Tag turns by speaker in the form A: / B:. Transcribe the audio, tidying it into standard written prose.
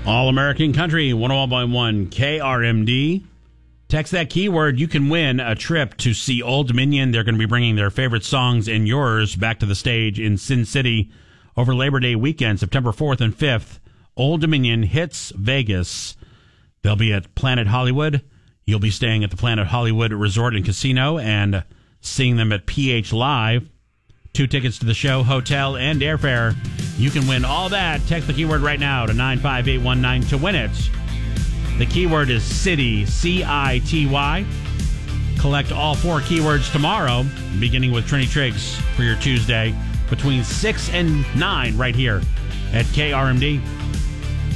A: All American Country, 101.1 KRMD. Text that keyword. You can win a trip to see Old Dominion. They're going to be bringing their favorite songs and yours back to the stage in Sin City over Labor Day weekend, September 4th and 5th. Old Dominion hits Vegas. They'll be at Planet Hollywood. You'll be staying at the Planet Hollywood Resort and Casino and seeing them at PH Live. 2 tickets to the show, hotel, and airfare. You can win all that. Text the keyword right now to 95819 to win it. The keyword is City, C-I-T-Y. Collect all 4 keywords tomorrow, beginning with Trini Triggs for your Tuesday between 6 and 9 right here at KRMD.